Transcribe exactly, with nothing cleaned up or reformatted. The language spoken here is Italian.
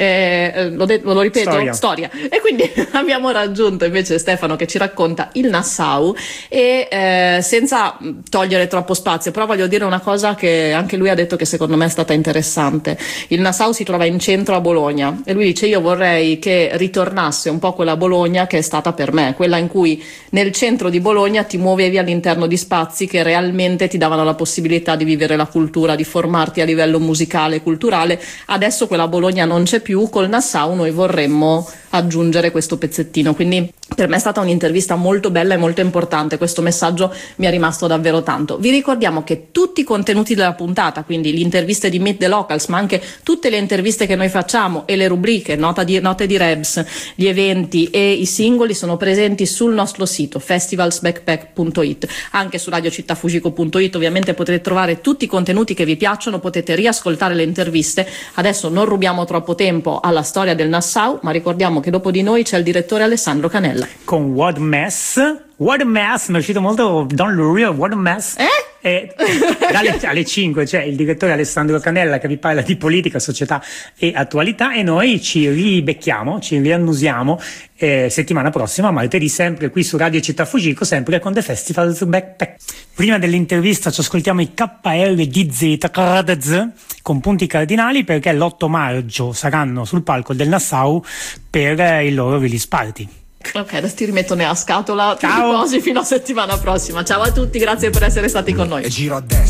Eh, lo, de- lo ripeto, storia. storia. E quindi abbiamo raggiunto invece Stefano che ci racconta il Nassau e eh, senza togliere troppo spazio, però voglio dire una cosa che anche lui ha detto che secondo me è stata interessante. Il Nassau si trova in centro a Bologna e lui dice: io vorrei che ritornasse un po' quella Bologna che è stata per me, quella in cui nel centro di Bologna ti muovevi all'interno di spazi che realmente ti davano la possibilità di vivere la cultura, di formarti a livello musicale e culturale. Adesso quella Bologna non c'è più. Col Nassau noi vorremmo aggiungere questo pezzettino, quindi per me è stata un'intervista molto bella e molto importante. Questo messaggio mi è rimasto davvero tanto. Vi ricordiamo che tutti i contenuti della puntata, quindi le interviste di Meet the Locals, ma anche tutte le interviste che noi facciamo e le rubriche, nota di, note di Rebs, gli eventi e i singoli sono presenti sul nostro sito festivalz backpack punto it, anche su radio città fujiko punto it. Ovviamente potete trovare tutti i contenuti che vi piacciono, potete riascoltare le interviste. Adesso non rubiamo troppo tempo alla storia del Nassau, ma ricordiamo che dopo di noi c'è il direttore Alessandro Canella con What Mess. What a Mess, mi è uscito molto Don Luria, What a Mess. Eh? E dalle alle cinque c'è il direttore Alessandro Canella che vi parla di politica, società e attualità, e noi ci ribecchiamo, ci riannusiamo eh, settimana prossima, martedì, sempre qui su Radio Città Fujiko, sempre con The Festivalz Backpack. Prima dell'intervista ci ascoltiamo i K L D Z con punti cardinali, perché l'otto maggio saranno sul palco del Nassau per eh, il loro release party. Ok, adesso ti rimetto nella scatola. Ciao. Ti riposi fino a settimana prossima. Ciao a tutti, grazie per essere stati con noi. E giro a destra.